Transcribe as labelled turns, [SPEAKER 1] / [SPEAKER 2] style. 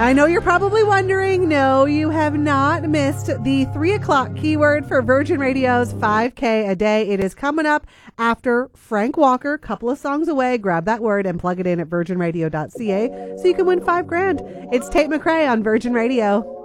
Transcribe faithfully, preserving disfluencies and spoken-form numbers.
[SPEAKER 1] I know you're probably wondering. No, you have not missed the three o'clock keyword for Virgin Radio's five K a day. It is coming up after Frank Walker, couple of songs away. Grab that word and plug it in at virgin radio dot c a so you can win five grand. It's Tate McRae on Virgin Radio.